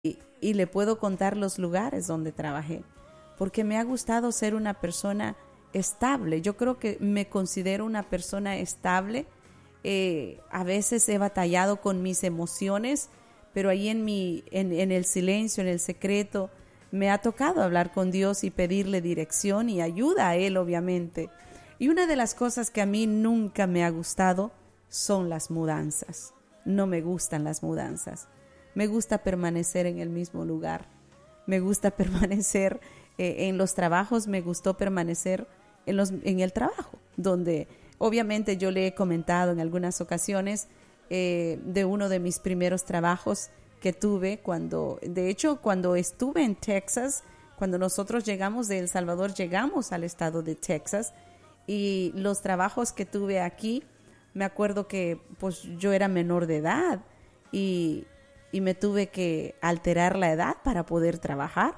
y le puedo contar los lugares donde trabajé, porque me ha gustado ser una persona estable. Yo creo que me considero una persona estable. A veces he batallado con mis emociones, pero ahí en el silencio, en el secreto, me ha tocado hablar con Dios y pedirle dirección y ayuda a Él, obviamente. Y una de las cosas que a mí nunca me ha gustado son las mudanzas. No me gustan las mudanzas. Me gusta permanecer en el mismo lugar. Me gusta permanecer en los trabajos. Me gustó permanecer en el trabajo, donde obviamente yo le he comentado en algunas ocasiones de uno de mis primeros trabajos que tuve de hecho, cuando estuve en Texas, cuando nosotros llegamos de El Salvador, llegamos al estado de Texas, y los trabajos que tuve aquí, me acuerdo que pues yo era menor de edad y me tuve que alterar la edad para poder trabajar.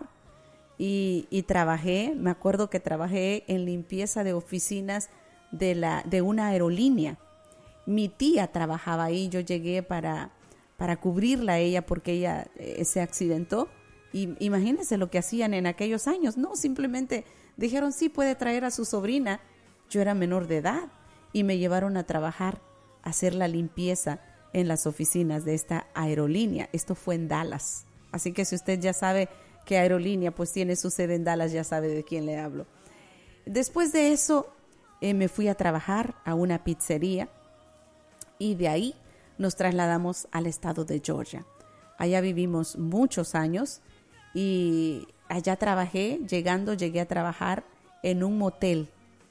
Y trabajé, me acuerdo que trabajé en limpieza de oficinas de una aerolínea. Mi tía trabajaba ahí, yo llegué para cubrirla a ella porque ella se accidentó. Y imagínense lo que hacían en aquellos años. No, simplemente dijeron, sí, puede traer a su sobrina. Yo era menor de edad y me llevaron a trabajar, a hacer la limpieza en las oficinas de esta aerolínea. Esto fue en Dallas. Así que si usted ya sabe qué aerolínea pues tiene su sede en Dallas, ya sabe de quién le hablo. Después de eso me fui a trabajar a una pizzería y de ahí nos trasladamos al estado de Georgia. Allá vivimos muchos años y allá trabajé, llegué a trabajar en un motel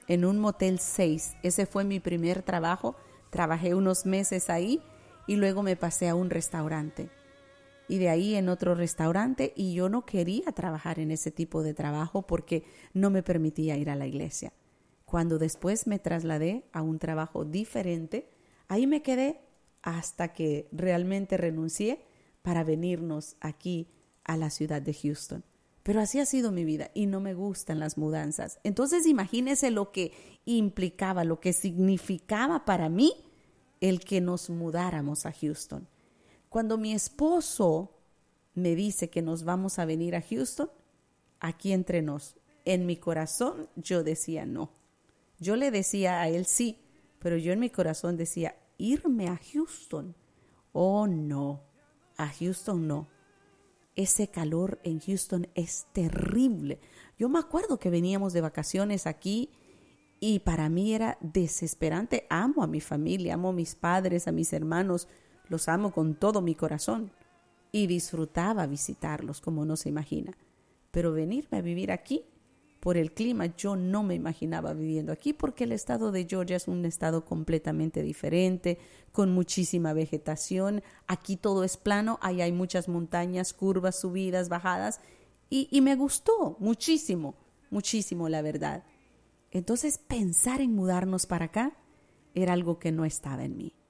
6. Ese fue mi primer trabajo. Trabajé unos meses ahí y luego me pasé a un restaurante. Y de ahí en otro restaurante, y yo no quería trabajar en ese tipo de trabajo porque no me permitía ir a la iglesia. Cuando después me trasladé a un trabajo diferente, ahí me quedé hasta que realmente renuncié para venirnos aquí a la ciudad de Houston. Pero así ha sido mi vida y no me gustan las mudanzas. Entonces imagínese lo que implicaba, lo que significaba para mí el que nos mudáramos a Houston. Cuando mi esposo me dice que nos vamos a venir a Houston, aquí entre nos, en mi corazón yo decía no. Yo le decía a él sí, pero yo en mi corazón decía, irme a Houston. Oh no, a Houston no. Ese calor en Houston es terrible. Yo me acuerdo que veníamos de vacaciones aquí y para mí era desesperante. Amo a mi familia, amo a mis padres, a mis hermanos, los amo con todo mi corazón y disfrutaba visitarlos como no se imagina. Pero venirme a vivir aquí, por el clima, yo no me imaginaba viviendo aquí porque el estado de Georgia es un estado completamente diferente, con muchísima vegetación. Aquí todo es plano, ahí hay muchas montañas, curvas, subidas, bajadas y me gustó muchísimo, muchísimo la verdad. Entonces pensar en mudarnos para acá era algo que no estaba en mí.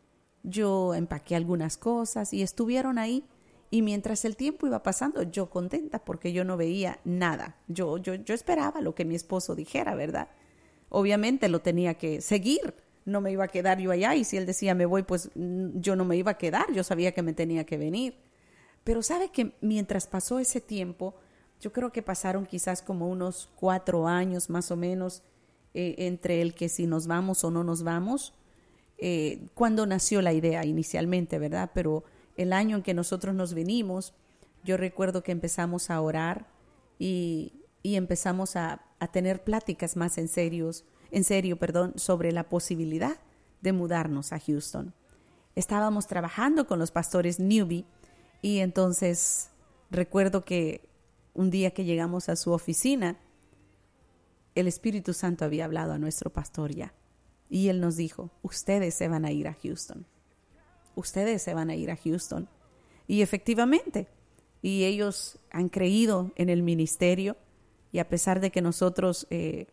Yo empaqué algunas cosas y estuvieron ahí. Y mientras el tiempo iba pasando, yo contenta porque yo no veía nada. Yo esperaba lo que mi esposo dijera, ¿verdad? Obviamente lo tenía que seguir. No me iba a quedar yo allá y si él decía me voy, pues yo no me iba a quedar. Yo sabía que me tenía que venir. Pero sabe que mientras pasó ese tiempo, yo creo que pasaron quizás como unos 4 años más o menos entre el que si nos vamos o no nos vamos. Cuando nació la idea inicialmente, ¿verdad? Pero el año en que nosotros nos venimos, yo recuerdo que empezamos a orar y empezamos a tener pláticas más en serio, sobre la posibilidad de mudarnos a Houston. Estábamos trabajando con los pastores Newby y entonces recuerdo que un día que llegamos a su oficina, el Espíritu Santo había hablado a nuestro pastor ya. Y él nos dijo, ustedes se van a ir a Houston. Ustedes se van a ir a Houston. Y efectivamente, y ellos han creído en el ministerio y a pesar de que nosotros,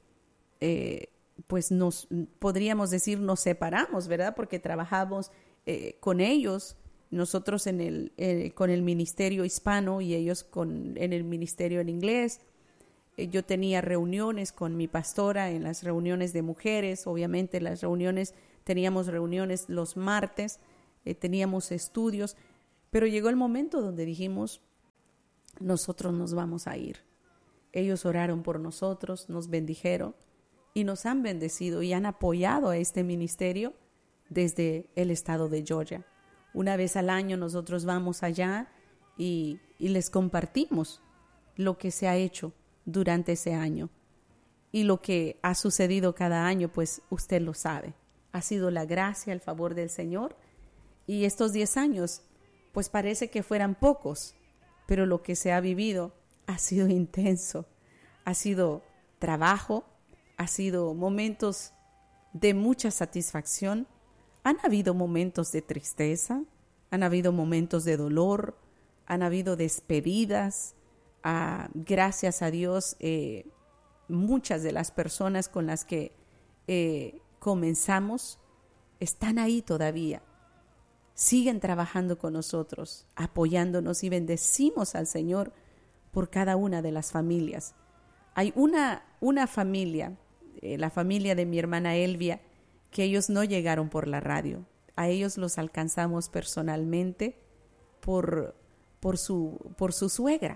pues podríamos decir, nos separamos, ¿verdad? Porque trabajamos con ellos, nosotros con el ministerio hispano y ellos en el ministerio en inglés. Yo tenía reuniones con mi pastora en las reuniones de mujeres, obviamente teníamos reuniones los martes, teníamos estudios, pero llegó el momento donde dijimos, nosotros nos vamos a ir. Ellos oraron por nosotros, nos bendijeron y nos han bendecido y han apoyado a este ministerio desde el estado de Georgia. Una vez al año nosotros vamos allá y les compartimos lo que se ha hecho durante ese año. Y lo que ha sucedido cada año, pues usted lo sabe. Ha sido la gracia, el favor del Señor. Y estos 10 años, pues parece que fueran pocos, pero lo que se ha vivido ha sido intenso. Ha sido trabajo, ha sido momentos de mucha satisfacción. Han habido momentos de tristeza, han habido momentos de dolor, han habido despedidas. Gracias a Dios, muchas de las personas con las que comenzamos están ahí todavía. Siguen trabajando con nosotros, apoyándonos y bendecimos al Señor por cada una de las familias. Hay una familia, la familia de mi hermana Elvia, que ellos no llegaron por la radio. A ellos los alcanzamos personalmente por su suegra.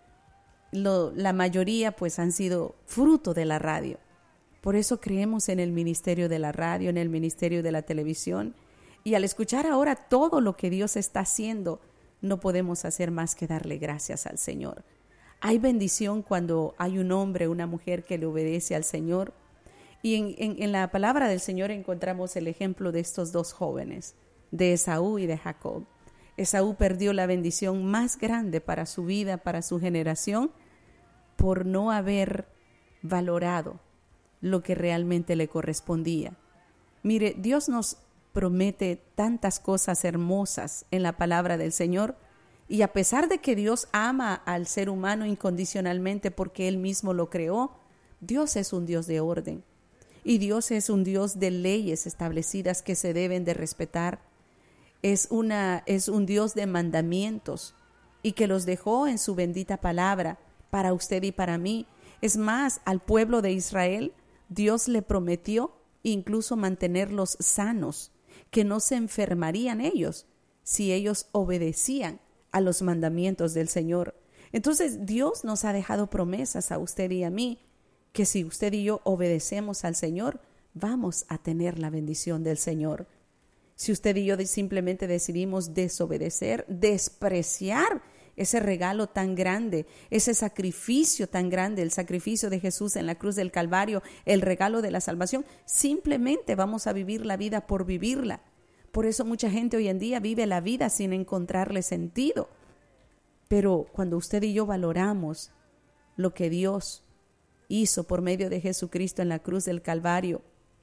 La mayoría pues han sido fruto de la radio. Por eso creemos en el ministerio de la radio, en el ministerio de la televisión. Y al escuchar ahora todo lo que Dios está haciendo, no podemos hacer más que darle gracias al Señor. Hay bendición cuando hay un hombre, una mujer que le obedece al Señor. Y en la palabra del Señor encontramos el ejemplo de estos dos jóvenes, de Esaú y de Jacob. Esaú perdió la bendición más grande para su vida, para su generación, por no haber valorado lo que realmente le correspondía. Mire, Dios nos promete tantas cosas hermosas en la palabra del Señor, y a pesar de que Dios ama al ser humano incondicionalmente porque Él mismo lo creó, Dios es un Dios de orden. Y Dios es un Dios de leyes establecidas que se deben de respetar. Es un Dios de mandamientos y que los dejó en su bendita palabra para usted y para mí. Es más, al pueblo de Israel, Dios le prometió incluso mantenerlos sanos, que no se enfermarían ellos si ellos obedecían a los mandamientos del Señor. Entonces, Dios nos ha dejado promesas a usted y a mí, que si usted y yo obedecemos al Señor, vamos a tener la bendición del Señor. Si usted y yo simplemente decidimos desobedecer, despreciar ese regalo tan grande, ese sacrificio tan grande, el sacrificio de Jesús en la cruz del Calvario, el regalo de la salvación, simplemente vamos a vivir la vida por vivirla. Por eso mucha gente hoy en día vive la vida sin encontrarle sentido. Pero cuando usted y yo valoramos lo que Dios hizo por medio de Jesucristo en la cruz del Calvario,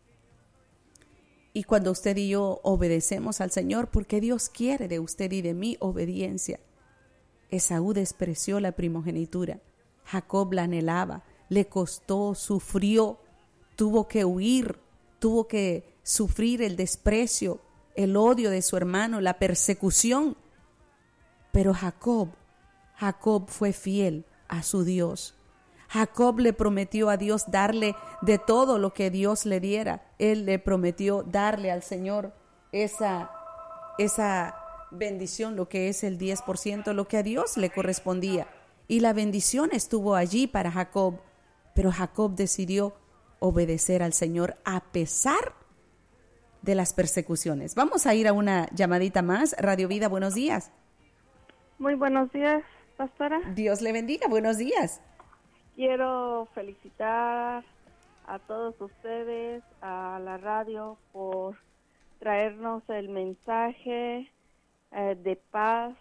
y cuando usted y yo obedecemos al Señor, porque Dios quiere de usted y de mí obediencia. Esaú despreció la primogenitura, Jacob la anhelaba, le costó, sufrió, tuvo que huir, tuvo que sufrir el desprecio, el odio de su hermano, la persecución. Pero Jacob fue fiel a su Dios. Jacob le prometió a Dios darle de todo lo que Dios le diera. Él le prometió darle al Señor esa bendición, lo que es el 10%, lo que a Dios le correspondía. Y la bendición estuvo allí para Jacob, pero Jacob decidió obedecer al Señor a pesar de las persecuciones. Vamos a ir a una llamadita más. Radio Vida, buenos días. Muy buenos días, pastora. Dios le bendiga, buenos días. Quiero felicitar a todos ustedes, a la radio, por traernos el mensaje de paz,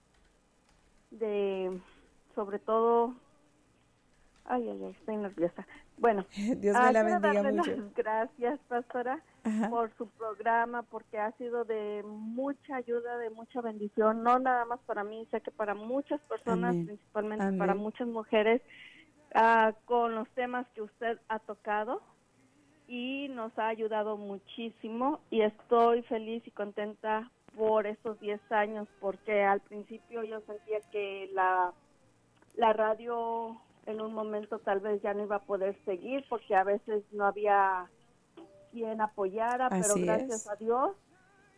sobre todo, estoy nerviosa. Bueno, Dios me la bendiga mucho. Gracias, pastora, por su programa, porque ha sido de mucha ayuda, de mucha bendición, no nada más para mí, sé que para muchas personas, Amén. Principalmente Amén. Para muchas mujeres, con los temas que usted ha tocado, y nos ha ayudado muchísimo, y estoy feliz y contenta por estos 10 años, porque al principio yo sentía que la radio en un momento tal vez ya no iba a poder seguir, porque a veces no había quien apoyara, pero gracias a Dios,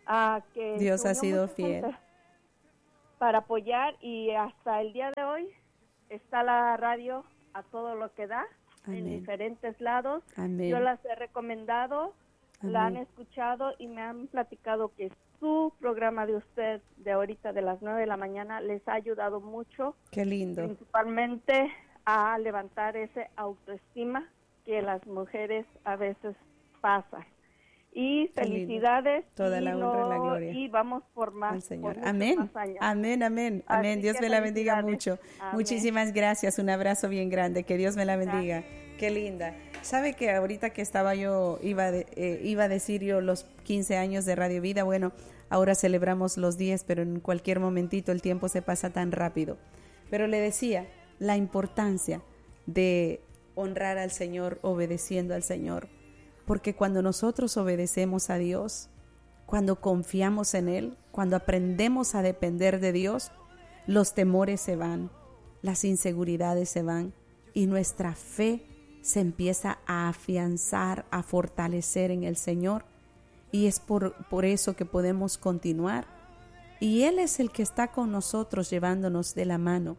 que Dios ha sido fiel para apoyar, y hasta el día de hoy está la radio a todo lo que da. Amén. En diferentes lados. Amén. Yo las he recomendado, amén, la han escuchado y me han platicado que su programa de usted de ahorita de las 9 de la mañana les ha ayudado mucho. Qué lindo. Principalmente a levantar ese autoestima que las mujeres a veces pasan. Y felicidades. Toda la honra y la gloria. Y vamos por más. Al Señor. Por amén. Más años. Amén, amén, amén. Dios me la bendiga mucho. Amén. Muchísimas gracias. Un abrazo bien grande. Que Dios me la bendiga. Gracias. Qué linda. ¿Sabe que ahorita que estaba yo, iba a decir yo los 15 años de Radio Vida? Bueno, ahora celebramos los 10, pero en cualquier momentito el tiempo se pasa tan rápido. Pero le decía la importancia de honrar al Señor obedeciendo al Señor. Porque cuando nosotros obedecemos a Dios, cuando confiamos en Él, cuando aprendemos a depender de Dios, los temores se van, las inseguridades se van y nuestra fe se empieza a afianzar, a fortalecer en el Señor. Y es por eso que podemos continuar. Y Él es el que está con nosotros llevándonos de la mano.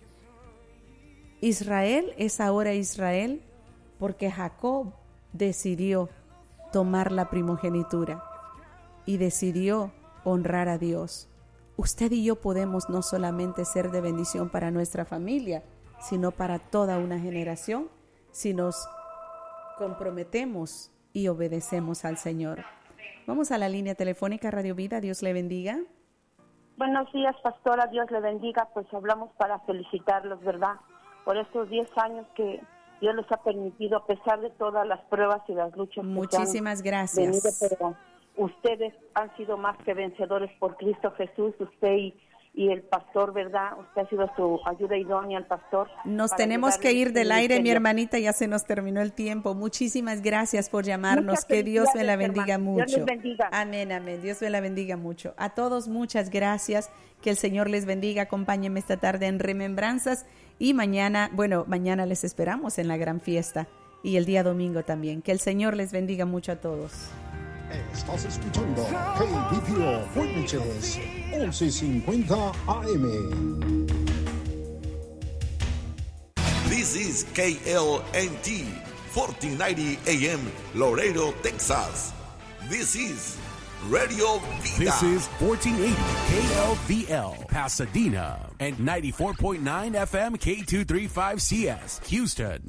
Israel es ahora Israel porque Jacob decidió tomar la primogenitura y decidió honrar a Dios. Usted y yo podemos no solamente ser de bendición para nuestra familia, sino para toda una generación si nos comprometemos y obedecemos al Señor. Vamos a la línea telefónica Radio Vida. Dios le bendiga. Buenos días, pastora. Dios le bendiga. Pues hablamos para felicitarlos, ¿verdad? Por estos 10 años que Dios les ha permitido, a pesar de todas las pruebas y las luchas. Muchísimas gracias. Pero ustedes han sido más que vencedores por Cristo Jesús, usted y el pastor, ¿verdad? Usted ha sido su ayuda idónea al pastor. Nos tenemos que ir del aire, mi hermanita, ya se nos terminó el tiempo. Muchísimas gracias por llamarnos. Que Dios me la bendiga mucho. Dios les bendiga. Amén, amén. Dios me la bendiga mucho. A todos, muchas gracias. Que el Señor les bendiga. Acompáñenme esta tarde en Remembranzas. Y mañana les esperamos en la gran fiesta y el día domingo también. Que el Señor les bendiga mucho a todos. Estás escuchando KBPO Furniches 1150 AM. This is KLNT 1490 AM Laredo, Texas. This is Radio Vida. This is 1480 KLVL Pasadena and 94.9 FM K235CS Houston.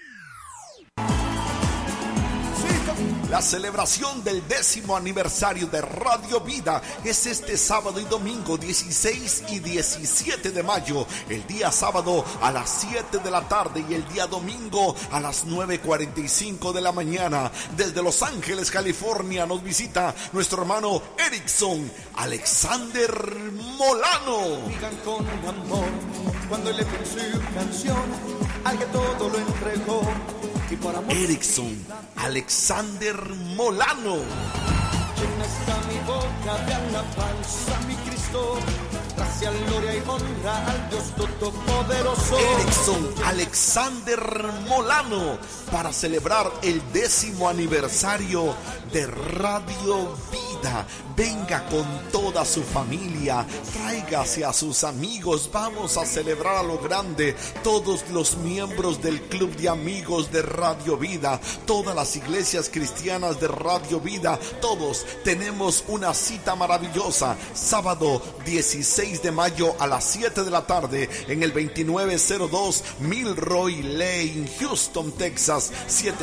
La celebración del 10º aniversario de Radio Vida es este sábado y domingo 16 y 17 de mayo. El día sábado a las 7 de la tarde y el día domingo a las 9:45 de la mañana. Desde Los Ángeles, California, nos visita nuestro hermano Erickson Alexander Molano. Digan con amor cuando le pone su canción al que todo lo entregó. Erickson Alexander Molano. Llena está mi boca de alabanza, mi Cristo. Gracia, gloria y honra al Dios Todopoderoso. Erickson Alexander Molano, para celebrar el 10º aniversario de Radio Vida. Venga con toda su familia, tráigase a sus amigos, vamos a celebrar a lo grande. Todos los miembros del Club de Amigos de Radio Vida, todas las iglesias cristianas de Radio Vida, todos tenemos una cita maravillosa. Sábado 16 de mayo a las 7 de la tarde en el 2902 Milroy Lane, Houston, Texas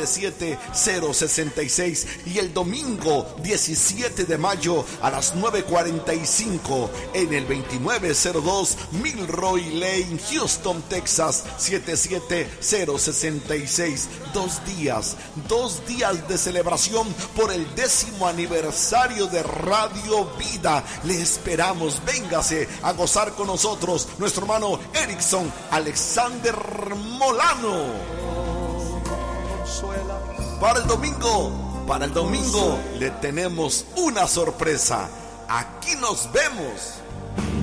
77066. Y el domingo 17 de mayo a las 9:45 en el 2902 Milroy Lane, Houston, Texas 77066. 2 días de celebración por el 10º aniversario de Radio Vida. Le esperamos, véngase a gozar con nosotros, nuestro hermano Erickson Alexander Molano. Para el domingo le tenemos una sorpresa. Aquí nos vemos.